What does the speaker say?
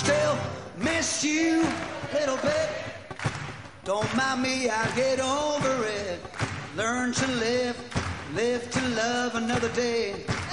still miss you a little bit. Don't mind me, I'll get over it. Learn to live to love another day.